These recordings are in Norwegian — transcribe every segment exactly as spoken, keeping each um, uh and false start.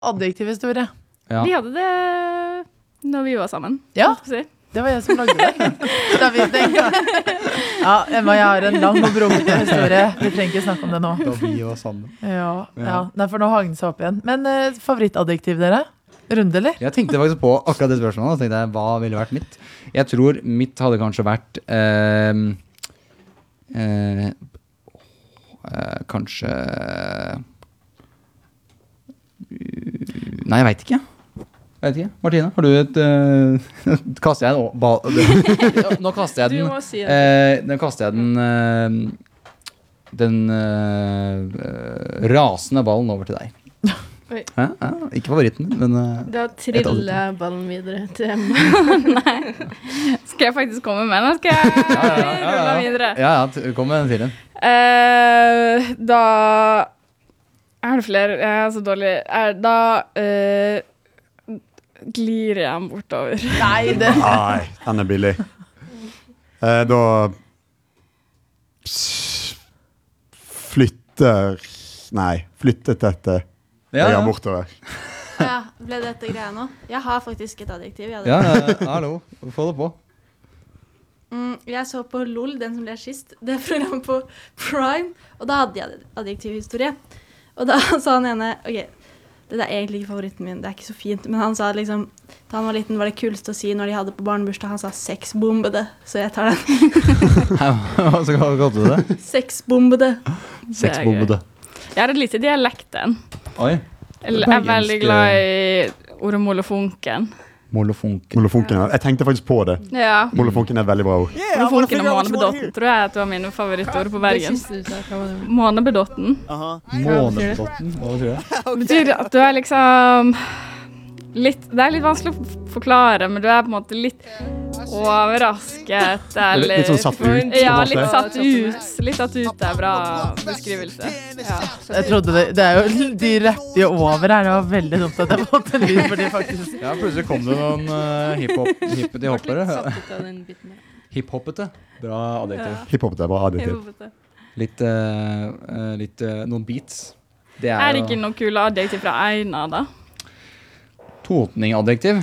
Adjektivhistorie. Ja. Vi hadde det når vi var sammen. Ja, si. det var jeg som lagde det. Da vi tenkte. Ja, Emma, jeg har en lang og brokete historie. Vi trenger ikke snakke om det nå. Da vi var sammen. Ja, ja. Nei, for nå hang det seg opp igjen. Men uh, favorittadjektiv dere? Runde, eller? Jeg tenkte faktisk på akkurat det spørsmålet, og så tenkte jeg, hva ville vært mitt? Jeg tror mitt hadde kanskje vært eh, eh, eh, kanskje Nei, jeg vet ikke. Jeg vet ikke. Martine, har du et uh, kaster jeg en ball ja, nå kaster jeg den. Du må si det. Eh, nå kaster jeg den uh, den uh, rasende ballen over til deg. Oi. Ja, ja, ikke favoritten, men uh, Da triller ballen videre til Emma. Nei. Skal jeg faktisk komme med den? Skal jeg ja, ja, ja, ja. rulle videre? Ja, ja, t- kom med den til den. Eh, da er det flere. Jeg er så dårlig. Er, da eh, glir jeg bortover. Nei, det Nei, den er billig. Eh, da s- flytter Nei, flyttet dette Ja, jeg ja. er bortover. Ja, ble dette greia nå? Jeg har faktisk et adjektiv. Jeg, hadde- Ja, ja, ja, hallo. Få det på. mm, jeg så på LOL, den som ble sist. Det er programmet på Prime. Og da hadde jeg adjektivhistorie. Og da sa han ene ok, det er egentlig ikke favoritten min, det er ikke så fint. Men han sa liksom, da han var liten, var det kuleste å si når de hadde på barnebursdag. Han sa sexbombede, så jeg tar den. Hva så kalte du det? Sexbombede. Sexbombede. Jeg har et lite dialekten. Oi. Jeg er veldig glad i ordet molefonken. Molefonken. Molefonken. Jeg tenkte faktisk på det. Ja. Molefonken er veldig bra ord. Molefonken og månebedotten tror jeg at det var mine favorittord på Bergen. Månebedotten. Månebedotten. Hva tror jeg? Betyr at du er liksom litt, det er litt vanskelig å forklare, men du er på en måte litt overrasket eller Litt sånn satt ut, på en Ja, måte. litt satt ut. Litt satt ut er bra beskrivelse. Ja. Jeg trodde det, det er jo de rette over her. Det var veldig dumt at jeg måtte lyd for de faktisk. Ja, plutselig kom det noen uh, hiphop, hippete hoppere. Satt ut av den biten der. Hiphopete. Bra adjektiv. Hiphop er bra adjektiv. Litt, uh, uh, litt uh, noen beats. Det Er er det ikke jo noe kule adjektiv fra Einar, da? totning-adjektiv.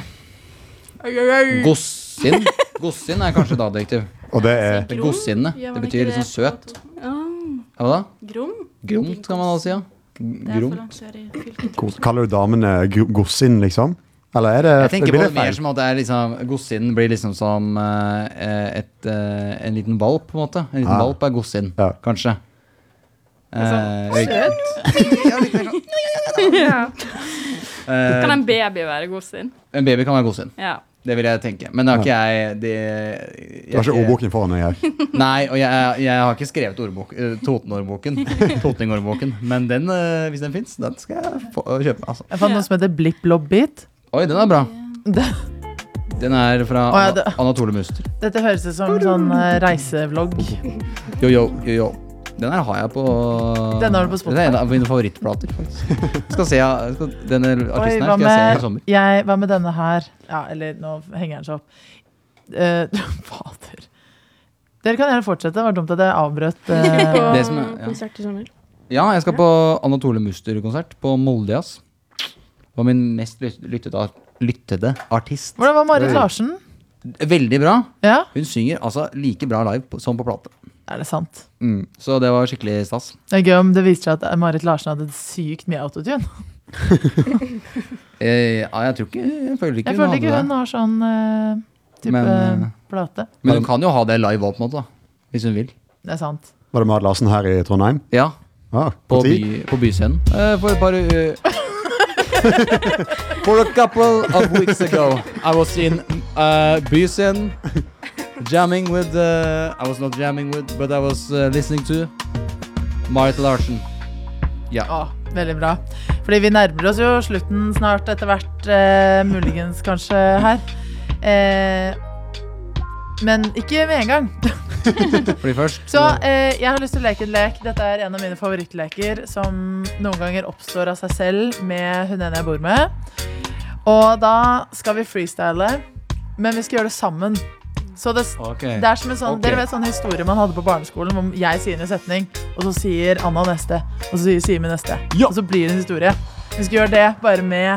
Gossin. Gossin er kanskje et adjektiv. Og det er Det er gossinne. Ja, Det men betyr ikke litt sånn søt. Ja. Hva da? Grom? Gromt kan man også si, ja. Det er for Gromt. langt sør i fylket. Kaller du damene gro- gossin, liksom? Eller er det Jeg tenker blir på det det mer feil? som at det er liksom gossinn blir liksom som eh, et, eh, en liten valp på en måte. En liten Ah. valp er gossinn, Ja. kanskje. Eh, Ja. eh, Kan en baby være godsinn? en baby kan være gossinn. Ja. Det vil jeg tenke. Men det har ikke jeg det, jeg Du har ikke ordboken foran deg her. Nei, og jeg, jeg har ikke skrevet ordbok, eh, Toten-ordboken. Totning-ordboken. Men den, eh, hvis den finnes, den skal jeg få, kjøpe. Altså. Jeg fant noe som heter Blip Blob Beat. Oi, den er bra. Det, Den er fra Å, ja, det- Anatole Muster. dette høres ut som en sånn eh, reisevlogg. Jo, jo, jo, jo. Den her har jeg på Den har du på Spotify? Det er en av mine favorittplater, faktisk. Skal se, jeg skal, denne Oi, artisten hva her skal jeg se i med, sommer. jeg, hva med denne her? Ja, eller nå henger den seg opp. Eh, fader. Dere kan gjerne fortsette. Det var dumt at jeg avbrøt. eh, Det som er- ja. Konsert i sommer. Ja, jeg skal på Anatole Muster-konsert på Moldejazz. Det var min mest lyt- lyttede, lyttede artist. Hvordan var Marit Oi. Larsen? Veldig bra. Ja, Hun synger altså like bra live på, som på plate. er det sant? Mm. Så det var skikkelig stas. Det er gøy om det viser seg at Marit Larsen hadde sykt mye autotune. Eh, ja, jeg tror ikke Jeg føler ikke Jeg hun følte ikke hadde hun det. har sånn eh, type Men, eh, plate. Men hun kan jo ha det live òg, på en måte. da Hvis hun vil. Det er sant. Var det Marit Larsen her i Trondheim? Ja, Ah, på, på ti? by, på Byscenen. Eh, for et par uh, For a couple of weeks ago, I was in uh, Byscenen, jamming with uh, I was not jamming with, but I was uh, listening to Marit Larsen. Ja. Å, veldig bra. Fordi vi nærmer oss jo slutten snart etter hvert, eh, muligens kanskje her. Eh, men ikke med en gang. Fordi først Så eh, jeg har lyst til å leke en lek. Dette er en av mine favorittleker som noen ganger oppstår av seg selv med hun ene jeg bor med. Og da skal vi freestyle, men vi skal gjøre det sammen. Så det, Ok. det er som en sånn, Ok. dere vet sånn historie man hadde på barneskolen hvor jeg sier en setning, og så sier Anna neste, og så sier Simen neste. Ja. Og så blir det en historie. Vi skal gjøre det bare med